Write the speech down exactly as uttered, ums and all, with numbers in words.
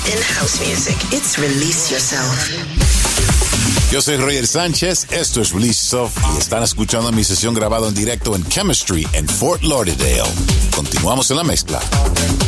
in house music. It's Release Yourself. Yo soy Roger Sánchez, esto es Release Yourself y están escuchando mi sesión grabada en directo en Chemistry en Fort Lauderdale. Continuamos en la mezcla.